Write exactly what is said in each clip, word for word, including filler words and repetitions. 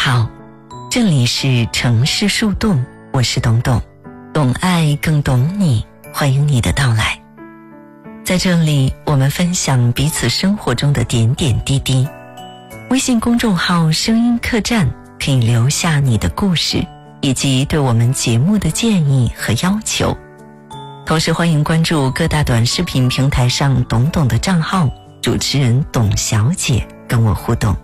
好，这里是城市树洞，我是董董，懂爱更懂你，欢迎你的到来。在这里，我们分享彼此生活中的点点滴滴。微信公众号声音客栈可以留下你的故事，以及对我们节目的建议和要求。同时欢迎关注各大短视频平台上董董的账号，主持人董小姐跟我互动。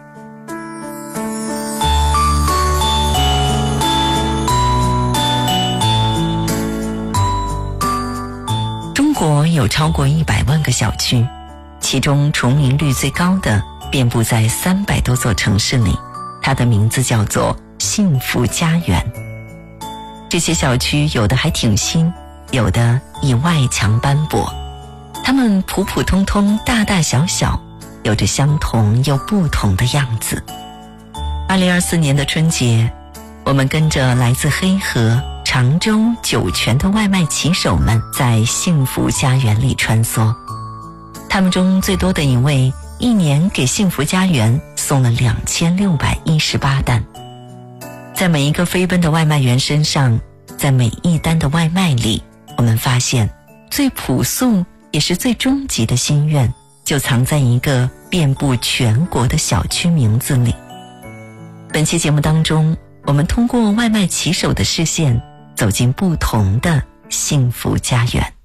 中国有超过一百万个小区，其中重名率最高的遍布在三百多座城市里，它的名字叫做幸福家园。这些小区有的还挺新，有的以外墙斑驳，它们普普通通，大大小小，有着相同又不同的样子。二零二四年的春节，我们跟着来自黑河、常州、酒泉的外卖骑手们在幸福家园里穿梭。他们中最多的一位，一年给幸福家园送了两千六百一十八单。在每一个飞奔的外卖员身上，在每一单的外卖里，我们发现最朴素也是最终极的心愿，就藏在一个遍布全国的小区名字里。本期节目当中，我们通过外卖骑手的视线，走进不同的幸福家园。